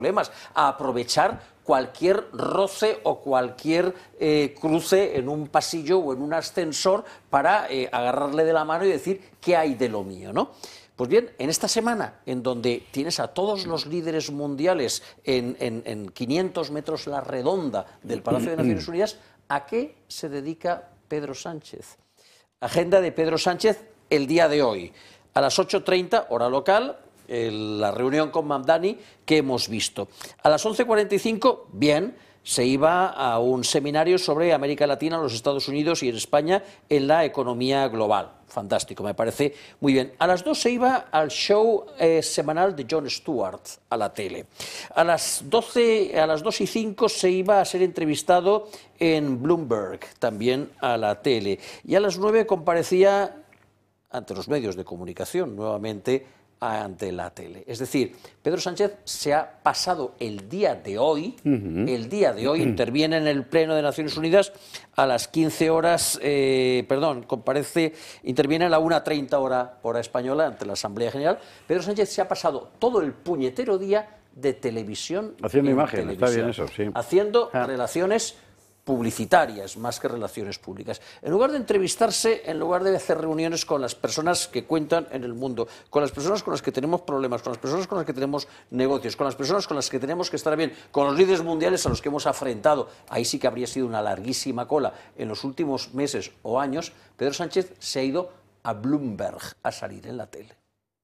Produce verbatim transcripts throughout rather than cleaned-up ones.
problemas, a aprovechar cualquier roce o cualquier eh, cruce en un pasillo o en un ascensor para eh, agarrarle de la mano y decir qué hay de lo mío, ¿no? Pues bien, en esta semana, en donde tienes a todos los líderes mundiales en, en, en quinientos metros la redonda del Palacio de Naciones Unidas, ¿a qué se dedica Pedro Sánchez? Agenda de Pedro Sánchez el día de hoy. A las ocho treinta, hora local, el, la reunión con Mamdani que hemos visto. A las once cuarenta y cinco, bien, se iba a un seminario sobre América Latina, los Estados Unidos y en España en la economía global. Fantástico, me parece muy bien. A las dos se iba al show eh, semanal de Jon Stewart a la tele. A las doce, a las dos y cinco se iba a ser entrevistado en Bloomberg, también a la tele. Y a las nueve comparecía ante los medios de comunicación, nuevamente ante la tele. Es decir, Pedro Sánchez se ha pasado el día de hoy, uh-huh. el día de hoy, uh-huh. interviene en el Pleno de Naciones Unidas a las quince horas, eh, perdón, comparece, interviene a la una treinta hora, hora española ante la Asamblea General. Pedro Sánchez se ha pasado todo el puñetero día de televisión. Haciendo imagen, está bien eso, sí. Haciendo ah. relaciones publicitarias más que relaciones públicas. En lugar de entrevistarse, en lugar de hacer reuniones con las personas que cuentan en el mundo, con las personas con las que tenemos problemas, con las personas con las que tenemos negocios, con las personas con las que tenemos que estar bien, con los líderes mundiales a los que hemos afrentado, ahí sí que habría sido una larguísima cola en los últimos meses o años, Pedro Sánchez se ha ido a Bloomberg a salir en la tele.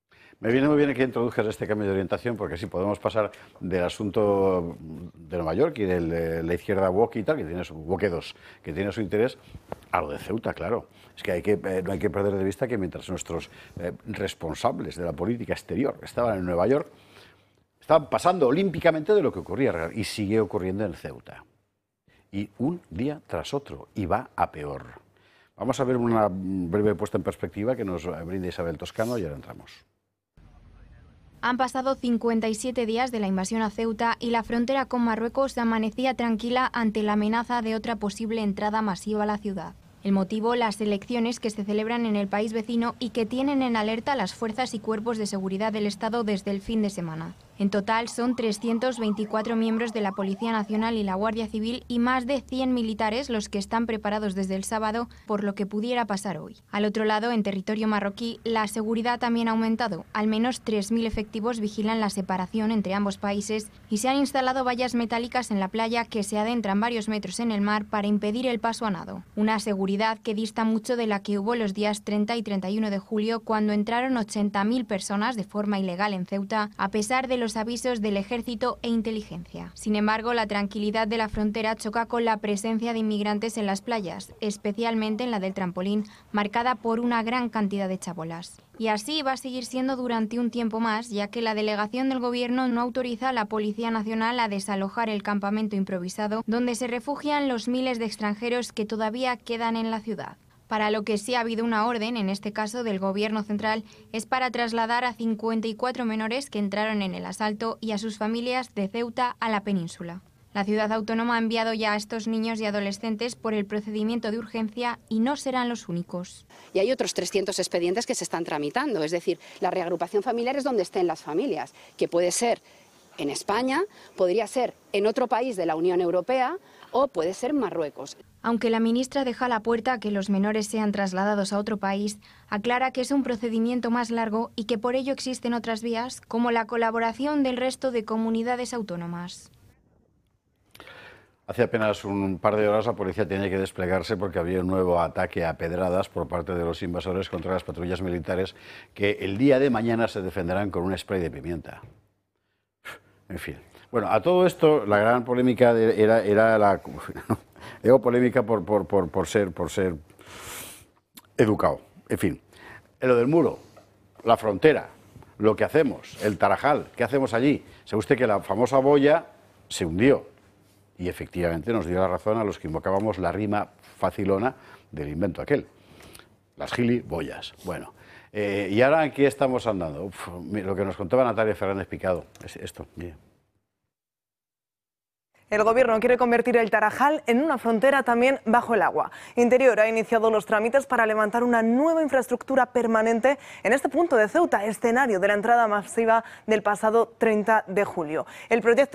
Me viene muy bien que introduzcas este cambio de orientación, porque así podemos pasar del asunto de Nueva York y de la izquierda woke y tal, que tiene su woke dos, que tiene su interés, a lo de Ceuta, claro. Es que, hay que eh, no hay que perder de vista que mientras nuestros eh, responsables de la política exterior estaban en Nueva York, estaban pasando olímpicamente de lo que ocurría, y sigue ocurriendo en Ceuta. Y un día tras otro, y va a peor. Vamos a ver una breve puesta en perspectiva que nos brinda Isabel Toscano y ahora entramos. Han pasado cincuenta y siete días de la invasión a Ceuta y la frontera con Marruecos amanecía tranquila ante la amenaza de otra posible entrada masiva a la ciudad. El motivo, las elecciones que se celebran en el país vecino y que tienen en alerta las fuerzas y cuerpos de seguridad del Estado desde el fin de semana. En total son trescientos veinticuatro miembros de la Policía Nacional y la Guardia Civil y más de cien militares los que están preparados desde el sábado por lo que pudiera pasar hoy. Al otro lado, en territorio marroquí, la seguridad también ha aumentado. Al menos tres mil efectivos vigilan la separación entre ambos países y se han instalado vallas metálicas en la playa que se adentran varios metros en el mar para impedir el paso a nado. Una seguridad que dista mucho de la que hubo los días treinta y treinta y uno de julio, cuando entraron ochenta mil personas de forma ilegal en Ceuta, a pesar de los avisos del ejército e inteligencia. Sin embargo, la tranquilidad de la frontera choca con la presencia de inmigrantes en las playas, especialmente en la del Trampolín, marcada por una gran cantidad de chabolas. Y así va a seguir siendo durante un tiempo más, ya que la delegación del gobierno no autoriza a la Policía Nacional a desalojar el campamento improvisado donde se refugian los miles de extranjeros que todavía quedan en la ciudad. Para lo que sí ha habido una orden, en este caso del Gobierno Central, es para trasladar a cincuenta y cuatro menores que entraron en el asalto y a sus familias de Ceuta a la península. La ciudad autónoma ha enviado ya a estos niños y adolescentes por el procedimiento de urgencia y no serán los únicos. Y hay otros trescientos expedientes que se están tramitando, es decir, la reagrupación familiar es donde estén las familias, que puede ser en España, podría ser en otro país de la Unión Europea o puede ser en Marruecos. Aunque la ministra deja la puerta a que los menores sean trasladados a otro país, aclara que es un procedimiento más largo y que por ello existen otras vías, como la colaboración del resto de comunidades autónomas. Hace apenas un par de horas la policía tenía que desplegarse porque había un nuevo ataque a pedradas por parte de los invasores contra las patrullas militares que el día de mañana se defenderán con un spray de pimienta. En fin. Bueno, a todo esto la gran polémica de, era, era la... Digo polémica por, por, por, por, ser, por ser educado. En fin, en lo del muro, la frontera, lo que hacemos, el Tarajal, ¿qué hacemos allí? Sabe usted que la famosa boya se hundió y efectivamente nos dio la razón a los que invocábamos la rima facilona del invento aquel. Las giliboyas. Bueno, eh, y ahora aquí estamos andando. Uf, lo que nos contaba Natalia Fernández Picado, es esto, mire. El Gobierno quiere convertir el Tarajal en una frontera también bajo el agua. Interior ha iniciado los trámites para levantar una nueva infraestructura permanente en este punto de Ceuta, escenario de la entrada masiva del pasado treinta de julio. El proyecto